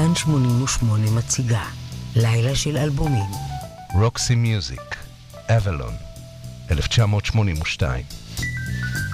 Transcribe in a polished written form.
כאן 88 מציגה לילה של אלבומים. רוקסי מיוזיק, אבלון, 1982.